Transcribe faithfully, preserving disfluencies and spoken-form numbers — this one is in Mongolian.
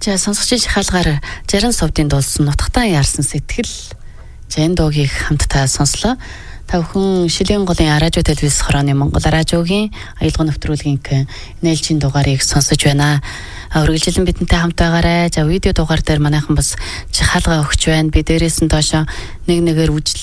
За сонсогчийн шахалгаар Жаран Совдын дуулсан нутагтаа яарсан сэтгэл Жан дуугийг хамтдаа сонслоо. Та бүхэн Шилийн голын радио телевиз хорооны Монгол радиогийн аялал нэвтрүүлгийн нээлжийн дугаарыг сонсож байна. Үргэлжлэн бидэнтэй хамт байгаарай. За видео дугаар дээр манайхан бас жихаалгаа өгч байна. Би дээрээс нь доошо нэг нэгээр үжил